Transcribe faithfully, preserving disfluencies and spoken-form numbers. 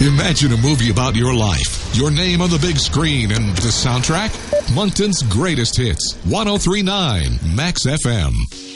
Imagine a movie about your life, your name on the big screen, and the soundtrack? Moncton's greatest hits, ten thirty-nine Max F M.